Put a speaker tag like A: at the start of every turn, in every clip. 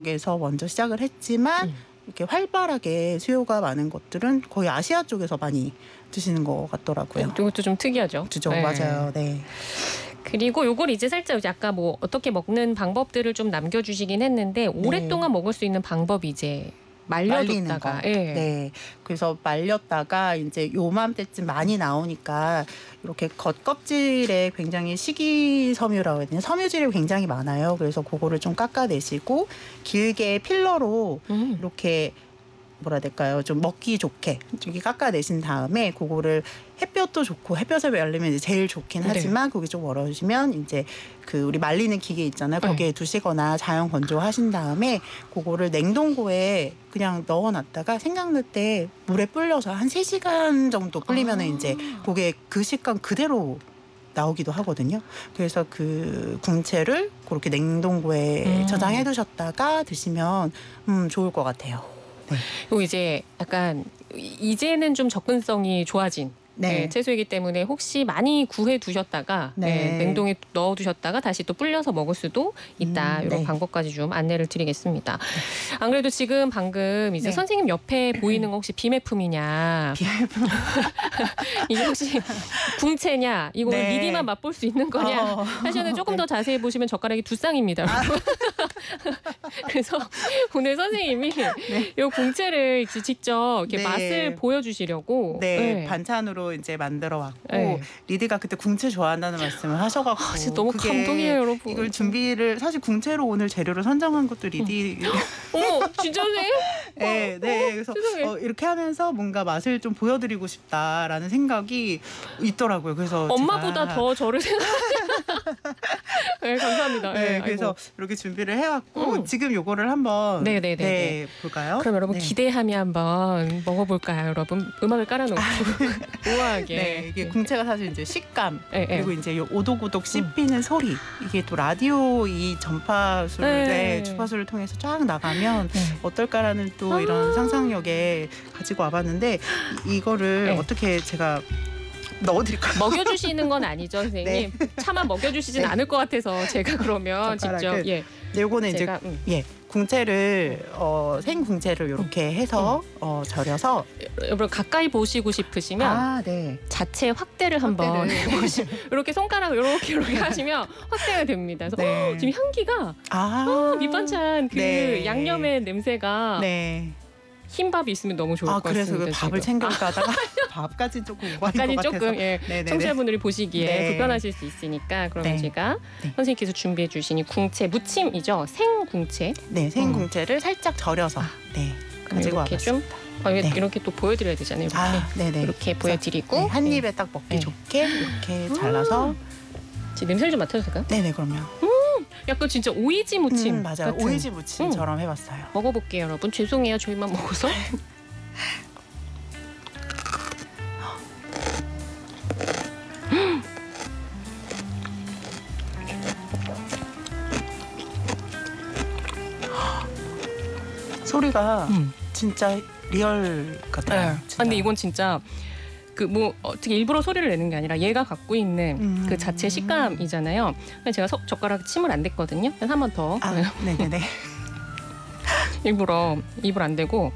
A: 에서 먼저 시작을 했지만 이렇게 활발하게 수요가 많은 것들은 거의 아시아 쪽에서 많이 드시는 것 같더라고요.
B: 이것도 좀 특이하죠.
A: 그죠, 네. 맞아요. 네.
B: 그리고 요걸 이제 살짝 아까 뭐 어떻게 먹는 방법들을 좀 남겨주시긴 했는데 오랫동안 먹을 수 있는 방법이 이제 말려뒀다가
A: 네. 그래서 말렸다가 이제 요맘때쯤 많이 나오니까 이렇게 겉껍질에 굉장히 식이섬유라고 해야 되나? 섬유질이 굉장히 많아요. 그래서 그거를 좀 깎아내시고 길게 필러로 이렇게 뭐라 해야 될까요? 좀 먹기 좋게 이렇게 깎아내신 다음에 그거를 햇볕도 좋고 햇볕에 말리면 이제 제일 좋긴 하지만 그게 좀 멀어지면 이제 그 우리 말리는 기계 있잖아요. 거기에 두시거나 자연 건조하신 다음에 그거를 냉동고에 그냥 넣어놨다가 생각날 때 물에 불려서 한 3시간 정도 불리면은 이제 그게 그 식감 그대로 나오기도 하거든요. 그래서 그 궁채를 그렇게 냉동고에 저장해 두셨다가 드시면 좋을 것 같아요. 네.
B: 그리고 이제 약간 이제는 좀 접근성이 좋아진 채소이기 때문에 혹시 많이 구해 두셨다가 냉동에 넣어 두셨다가 다시 또 불려서 먹을 수도 있다. 이런 방법까지 좀 안내를 드리겠습니다. 안 그래도 지금 방금 이제 선생님 옆에 보이는 거 혹시 비매품이냐?
A: 비매품.
B: 이게 혹시 궁채냐? 이거 미리만 맛볼 수 있는 거냐? 하시는데 조금 더 자세히 보시면 젓가락이 2쌍입니다. 그래서 오늘 선생님이 이 궁채를 직접 이렇게 맛을 보여주시려고
A: 반찬으로 이제 만들어 왔고 리디가 그때 궁채 좋아한다는 말씀을 하셔갖고
B: 진짜 너무 감동이에요, 여러분.
A: 이걸 준비를 사실 궁채로 오늘 재료를 선정한 것도 리디.
B: 어머, 진짜 선생님?
A: 네. 그래서 이렇게 하면서 뭔가 맛을 좀 보여드리고 싶다라는 생각이 있더라고요. 그래서
B: 엄마보다 더 저를 네, 감사합니다.
A: 그래서 이렇게 준비를 해왔고 지금 요거를 한번 볼까요?
B: 그럼 여러분 기대하며 한번 먹어볼까요, 여러분? 음악을 깔아놓고 우아하게.
A: 이게 궁채가 사실 이제 식감 그리고 이제 요 오독오독 씹히는 소리 이게 또 라디오 이 전파수를 주파수를 통해서 쫙 나가면 어떨까라는 또 이런 상상력에 가지고 와봤는데 이거를 어떻게 제가 넣어드릴까요?
B: 먹여주시는 건 아니죠, 선생님? 차마 먹여주시진 않을 것 같아서 제가 그러면 직접
A: 요거는 이제 궁채를 생 궁채를 이렇게 해서 절여서
B: 여러분 가까이 보시고 싶으시면 자체 확대를 한번 이렇게 손가락 이렇게 하시면 확대가 됩니다. 그래서 지금 향기가 밑반찬 그 양념의 냄새가 흰밥이 있으면 너무 좋을 것 같습니다.
A: 그래서 밥을 챙겨올까 하다가 밥까지 조금 오버인 것
B: 조금
A: 같아서
B: 청취자분들이 보시기에 불편하실 수 있으니까 그러면 제가 선생님께서 준비해 주신 이 궁채 무침이죠. 생궁채.
A: 생궁채를 살짝 절여서 가지고 와봤습니다.
B: 이렇게 또 보여드려야 되잖아요. 이렇게 보여드리고
A: 한 입에 딱 먹기 좋게 이렇게 잘라서
B: 지금 냄새를 좀 맡아도 될까요?
A: 네네, 그럼요.
B: 약간 진짜 오이지 무침
A: 맞아요.
B: 같은.
A: 오이지 무침처럼 해봤어요.
B: 먹어볼게요, 여러분. 죄송해요, 저희만 먹어서.
A: 소리가 진짜 리얼 같아요.
B: 근데 이건 진짜 그 뭐 어떻게 일부러 소리를 내는 게 아니라 얘가 갖고 있는 그 자체 식감이잖아요. 제가 젓가락 침을 안 댔거든요. 그래서 한 번 더.
A: 네네네.
B: 일부러 입을 안 대고.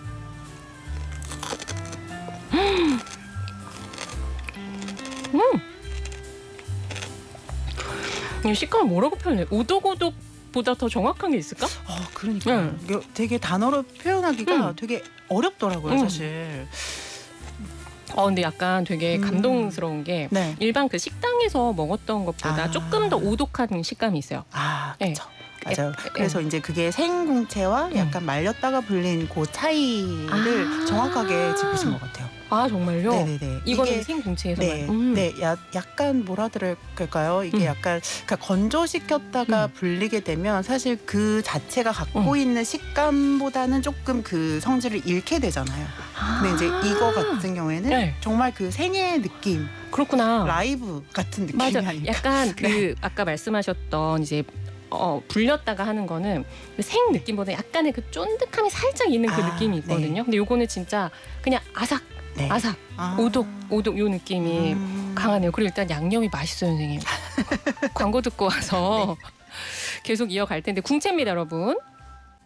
B: 이 식감을 뭐라고 표현해? 오독오독보다 더 정확한 게 있을까?
A: 그러니까 되게 단어로 표현하기가 되게 어렵더라고요, 사실.
B: 근데 약간 되게 감동스러운 게 일반 그 식당에서 먹었던 것보다 조금 더 오독한 식감이 있어요.
A: 그렇죠. 맞아요. 그래서 이제 그게 생궁채와 약간 말렸다가 불린 그 차이를 정확하게 짚으신 것 같아요.
B: 정말요?
A: 네네네.
B: 이거는 생궁채에서만.
A: 약간 뭐라 그럴까요? 이게 약간 건조시켰다가 불리게 되면 사실 그 자체가 갖고 있는 식감보다는 조금 그 성질을 잃게 되잖아요. 근데 이제 이거 같은 경우에는 정말 그 생의 느낌.
B: 그렇구나.
A: 라이브 같은 느낌이 아닐까.
B: 약간 그 아까 말씀하셨던 이제 불렸다가 하는 거는 생 느낌보다 약간의 그 쫀득함이 살짝 있는 그 느낌이 있거든요. 근데 요거는 진짜 그냥 아삭 오독 요 느낌이 강하네요. 그리고 일단 양념이 맛있어요, 선생님. 광고 듣고 와서 계속 이어갈 텐데 궁채입니다, 여러분.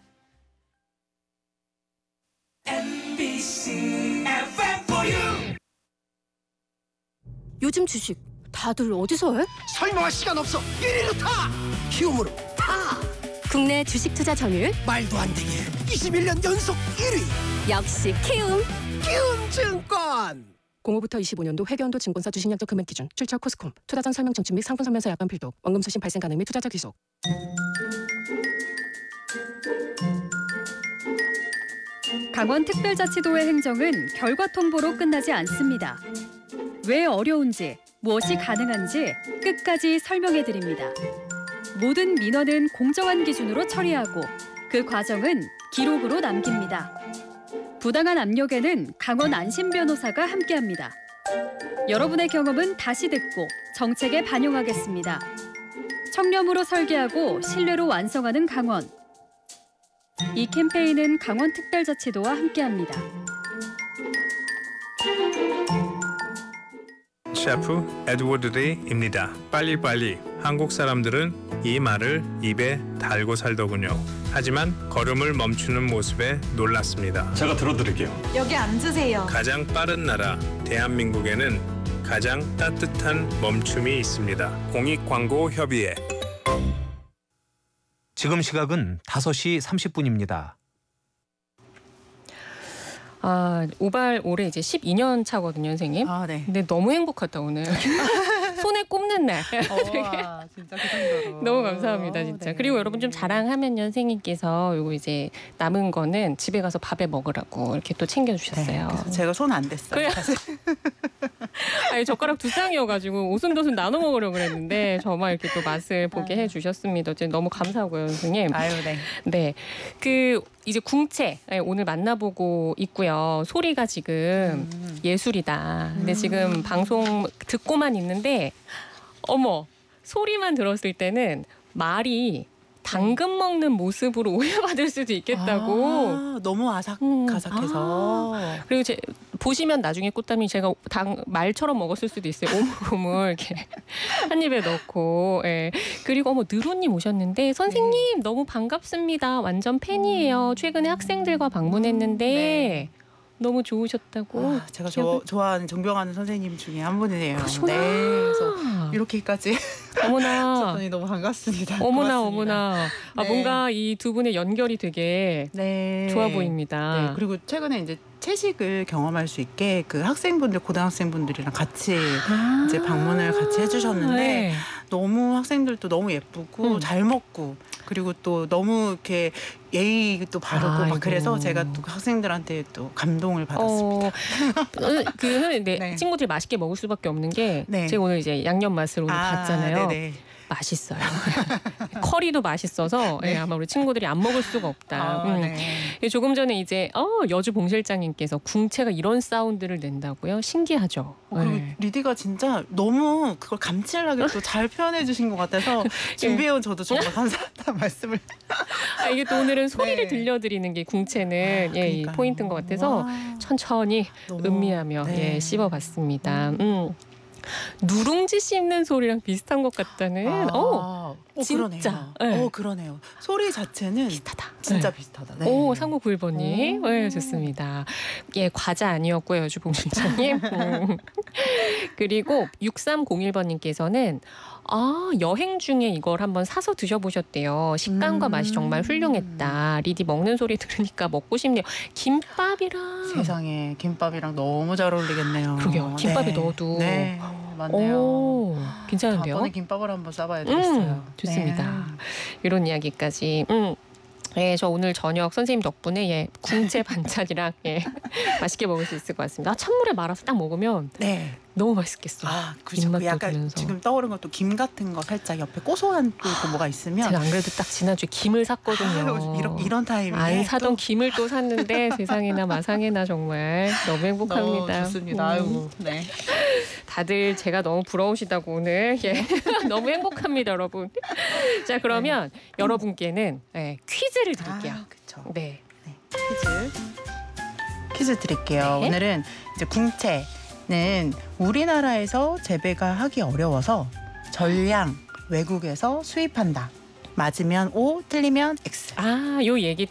C: MBC FM for you.
D: 요즘 주식 다들 어디서 해?
E: 설명할 시간 없어. 1위로 타. 키움으로 타.
D: 국내 주식 투자 점유율
E: 말도 안 되게 21년 연속 1위.
D: 역시 키움.
E: 키움증권.
F: 05부터 25년도 회계연도 증권사 주식약정 금액 기준 출처 코스콤 투자전 설명 청취 및 상품 설명서 약관 필독 원금 수신 발생 가능 및 투자자 귀속.
G: 강원특별자치도의 행정은 결과 통보로 끝나지 않습니다. 왜 어려운지, 무엇이 가능한지 끝까지 설명해드립니다. 모든 민원은 공정한 기준으로 처리하고 그 과정은 기록으로 남깁니다. 부당한 압력에는 강원 안심 변호사가 함께합니다. 여러분의 경험은 다시 듣고 정책에 반영하겠습니다. 청렴으로 설계하고 신뢰로 완성하는 강원. 이 캠페인은 강원특별자치도와 함께합니다.
H: 셰프 에드워드 데이입니다. 빨리빨리. 한국 사람들은 이 말을 입에 달고 살더군요. 하지만 걸음을 멈추는 모습에 놀랐습니다.
I: 제가 들어드릴게요.
J: 여기 앉으세요.
H: 가장 빠른 나라 대한민국에는 가장 따뜻한 멈춤이 있습니다. 공익광고협의회.
K: 지금 시각은 5시 30분입니다.
B: 오발 올해 이제 12년 차거든요, 선생님.
A: 네.
B: 근데 너무 행복하다 오늘. 손에 꼽는 날.
A: 진짜 그 정도로.
B: 너무 감사합니다, 진짜.
A: 네.
B: 그리고 여러분 좀 자랑하면 선생님께서 요거 이제 남은 거는 집에 가서 밥에 먹으라고 이렇게 또 챙겨주셨어요.
A: 네, 제가 손 안 댔어요.
B: 아니 젓가락 두 쌍이어가지고 오순도순 나눠 먹으려고 그랬는데 저만 이렇게 또 맛을 보게 해주셨습니다. 어쨌든 너무 감사하고요, 선생님.
A: 아유, 네.
B: 네, 이제 궁채 오늘 만나보고 있고요. 소리가 지금 예술이다. 근데 지금 방송 듣고만 있는데 어머 소리만 들었을 때는 말이 당근 먹는 모습으로 오해받을 수도 있겠다고.
A: 너무 아삭아삭해서.
B: 그리고 보시면 나중에 꽃담이 제가 말처럼 먹었을 수도 있어요. 오물오물 이렇게 한 입에 넣고. 예. 그리고 느루님 오셨는데 선생님 너무 반갑습니다. 완전 팬이에요. 최근에 학생들과 방문했는데 너무 좋으셨다고.
A: 제가 좋아하는 존경하는 선생님 중에 한 분이에요.
B: 그러시구나.
A: 네, 그래서 이렇게까지
B: 어머나.
A: 너무 반갑습니다.
B: 어머나
A: 고맙습니다.
B: 어머나.
A: 네.
B: 뭔가 이 두 분의 연결이 되게 좋아 보입니다.
A: 네, 그리고 최근에 이제 채식을 경험할 수 있게 그 학생분들, 고등학생분들이랑 같이 이제 방문을 같이 해주셨는데
B: 네.
A: 너무 학생들도 너무 예쁘고 잘 먹고 그리고 또 너무 이렇게 예의도 바르고 막 그래서 제가 또 학생들한테 또 감동을 받았습니다.
B: 네. 친구들이 맛있게 먹을 수밖에 없는 게
A: 네.
B: 제가 오늘 이제 양념 맛을 오늘 봤잖아요.
A: 네네.
B: 맛있어요. 커리도 맛있어서
A: 네.
B: 아마 우리 친구들이 안 먹을 수가 없다.
A: 네.
B: 조금 전에 이제 여주 봉 실장님께서 궁채가 이런 사운드를 낸다고요? 신기하죠.
A: 그리고 리디가 진짜 너무 그걸 감칠하게 또 잘 표현해 주신 것 같아서 준비해온 저도 정말 감사하다는 말씀을.
B: 이게 또 오늘은 소리를 들려드리는 게 궁채는 이 포인트인 것 같아서 천천히 음미하며 씹어봤습니다. 누룽지 씹는 소리랑 비슷한 것 같다는. 진짜.
A: 그러네요. 그러네요. 소리 자체는
B: 비슷하다.
A: 진짜 비슷하다. 네.
B: 3991번님. 네, 좋습니다. 과자 아니었고요, 여주봉 실장님. 그리고 6301번님께서는 여행 중에 이걸 한번 사서 드셔보셨대요. 식감과 맛이 정말 훌륭했다. 리디 먹는 소리 들으니까 먹고 싶네요. 김밥이랑.
A: 세상에 김밥이랑 너무 잘 어울리겠네요.
B: 그러게요. 김밥에 넣어도.
A: 네, 맞네요.
B: 괜찮은데요?
A: 다음번에 김밥을 한번 싸봐야 되겠어요.
B: 좋습니다.
A: 네.
B: 이런 이야기까지. 네, 저 오늘 저녁 선생님 덕분에 궁채 반찬이랑 맛있게 먹을 수 있을 것 같습니다. 찬물에 말아서 딱 먹으면 너무 맛있겠어요.
A: 그렇죠.
B: 입맛도
A: 약간
B: 돌면서.
A: 지금 떠오른 것도 김 같은 거 살짝 옆에 고소한 또 뭐가 있으면.
B: 제가 안 그래도 딱 지난주에 김을 샀거든요.
A: 이런 타이밍에
B: 안 사던 김을 또 샀는데 세상에나 마상에나 정말 너무 행복합니다.
A: 너무 좋습니다. 아이고, 네.
B: 다들 제가 너무 부러우시다고 오늘 너무 행복합니다, 여러분. 자, 그러면 여러분께는 퀴즈를 드릴게요.
A: 그렇죠.
B: 네.
A: 퀴즈 드릴게요.
B: 네.
A: 오늘은 이제 궁채는 우리나라에서 재배가 하기 어려워서 전량 외국에서 수입한다. 맞으면 O, 틀리면 X.
B: 요 얘기